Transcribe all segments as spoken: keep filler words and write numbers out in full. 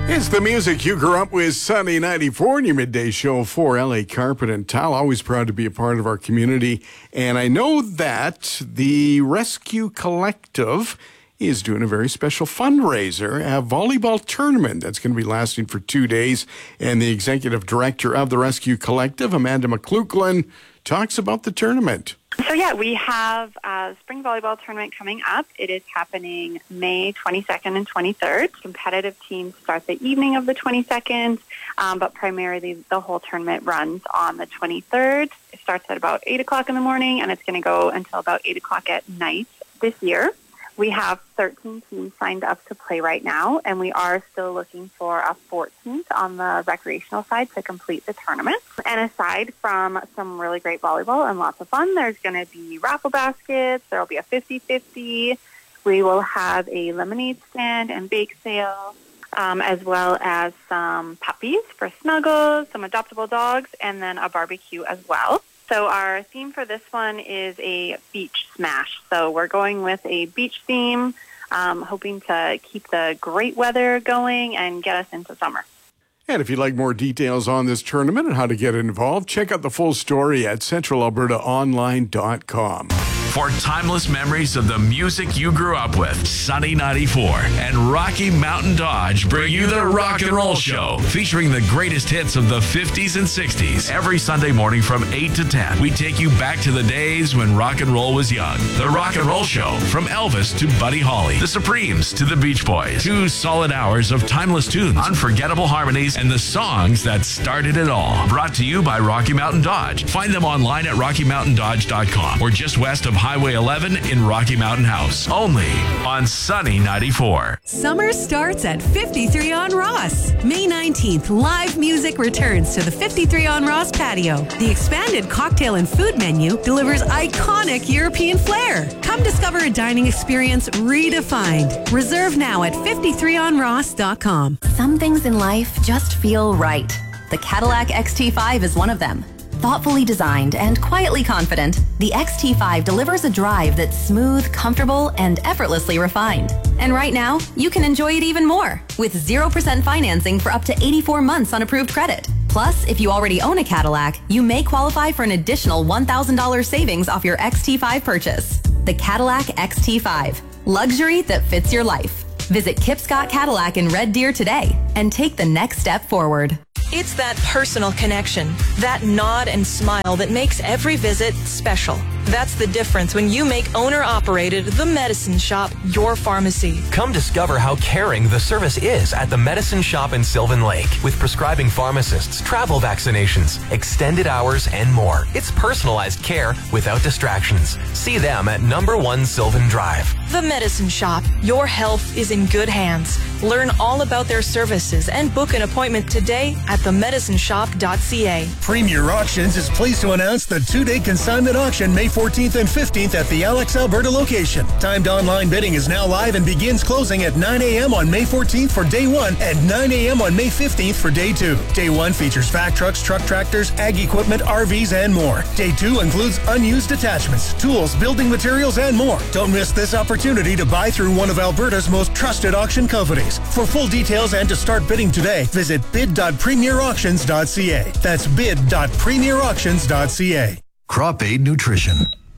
It's the music you grew up with, Sunny ninety-four, in your midday show for L A Carpet and Tile. Always proud to be a part of our community. And I know that the Rescue Collective is doing a very special fundraiser, a volleyball tournament that's going to be lasting for two days. And the executive director of the Rescue Collective, Amanda McLucklin, talks about the tournament. So yeah, we have a spring volleyball tournament coming up. It is happening May twenty-second and twenty-third. Competitive teams start the evening of the twenty-second, um, but primarily the whole tournament runs on the twenty-third. It starts at about eight o'clock in the morning, and it's going to go until about eight o'clock at night this year. We have thirteen teams signed up to play right now, and we are still looking for a fourteenth on the recreational side to complete the tournament. And aside from some really great volleyball and lots of fun, there's going to be raffle baskets. There will be a fifty-fifty. We will have a lemonade stand and bake sale, um, as well as some puppies for snuggles, some adoptable dogs, and then a barbecue as well. So our theme for this one is a beach smash. So we're going with a beach theme, um, hoping to keep the great weather going and get us into summer. And if you'd like more details on this tournament and how to get involved, check out the full story at central alberta online dot com. For timeless memories of the music you grew up with, Sunny ninety-four and Rocky Mountain Dodge bring you the Rock and Roll Show, featuring the greatest hits of the fifties and sixties. Every Sunday morning from eight to ten, we take you back to the days when rock and roll was young. The Rock and Roll Show, from Elvis to Buddy Holly, the Supremes to the Beach Boys. Two solid hours of timeless tunes, unforgettable harmonies, and the songs that started it all. Brought to you by Rocky Mountain Dodge. Find them online at rocky mountain dodge dot com or just west of Highway eleven in Rocky Mountain House. Only on Sunny ninety-four. Summer starts at fifty-three on Ross. May nineteenth, live music returns to the fifty-three on Ross patio. The expanded cocktail and food menu delivers iconic European flair. Come discover a dining experience redefined. Reserve now at fifty-three on ross dot com. Some things in life just feel right. The Cadillac X T five is one of them. Thoughtfully designed and quietly confident, the X T five delivers a drive that's smooth, comfortable, and effortlessly refined. And right now, you can enjoy it even more with zero percent financing for up to eighty-four months on approved credit. Plus, if you already own a Cadillac, you may qualify for an additional one thousand dollars savings off your X T five purchase. The Cadillac X T five. Luxury that fits your life. Visit Kip Scott Cadillac in Red Deer today and take the next step forward. It's that personal connection, that nod and smile that makes every visit special. That's the difference when you make owner-operated The Medicine Shop your pharmacy. Come discover how caring the service is at The Medicine Shop in Sylvan Lake, with prescribing pharmacists, travel vaccinations, extended hours, and more. It's personalized care without distractions. See them at number one Sylvan Drive. The Medicine Shop. Your health is in good hands. Learn all about their services and book an appointment today at the medicine shop dot c a. Premier Auctions is pleased to announce the two-day consignment auction May fourteenth and fifteenth at the Alex, Alberta location. Timed online bidding is now live and begins closing at nine a.m. on May fourteenth for day one and nine a.m. on May fifteenth for day two. Day one features vac trucks, truck tractors, ag equipment, R Vs, and more. Day two includes unused attachments, tools, building materials, and more. Don't miss this opportunity to buy through one of Alberta's most trusted auction companies. For full details and to start bidding today, visit bid dot premier auctions dot c a. That's bid dot premier auctions dot c a. Crop Aid Nutrition.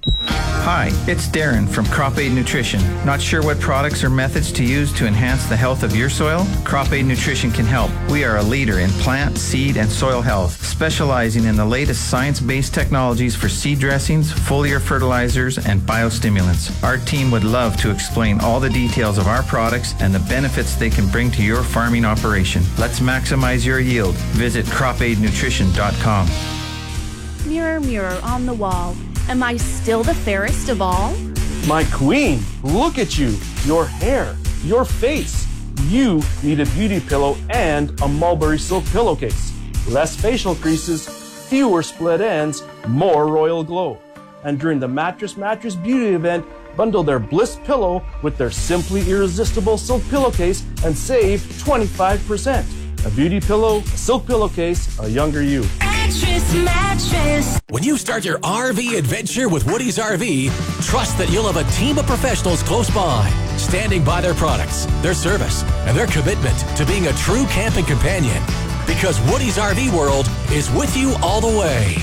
Hi, it's Darren from Crop Aid Nutrition. Not sure what products or methods to use to enhance the health of your soil? Crop Aid Nutrition can help. We are a leader in plant, seed, and soil health, specializing in the latest science-based technologies for seed dressings, foliar fertilizers, and biostimulants. Our team would love to explain all the details of our products and the benefits they can bring to your farming operation. Let's maximize your yield. Visit crop aid nutrition dot com. Mirror, mirror on the wall, am I still the fairest of all? My queen, look at you, your hair, your face. You need a beauty pillow and a mulberry silk pillowcase. Less facial creases, fewer split ends, more royal glow. And during the Mattress Mattress Beauty event, bundle their Bliss pillow with their Simply Irresistible silk pillowcase and save twenty-five percent. A beauty pillow, a silk pillowcase, a younger you. Mattress, mattress. When you start your R V adventure with Woody's R V, trust that you'll have a team of professionals close by, standing by their products, their service, and their commitment to being a true camping companion. Because Woody's R V World is with you all the way.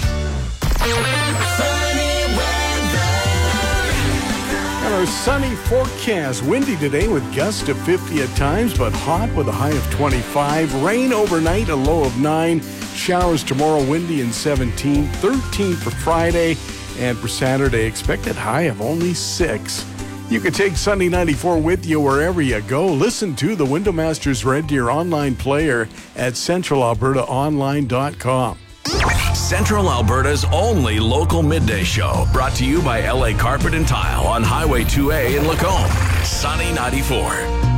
And our sunny forecast. Windy today with gusts of fifty at times, but hot with a high of twenty-five. Rain overnight, a low of nine. Showers tomorrow, windy and seventeen. thirteen for Friday. And for Saturday, expected high of only six. You can take Sunny ninety-four with you wherever you go. Listen to the Window Masters Red Deer online player at central alberta online dot com. Central Alberta's only local midday show, brought to you by L A Carpet and Tile on Highway two A in Lacombe. Sunny ninety-four.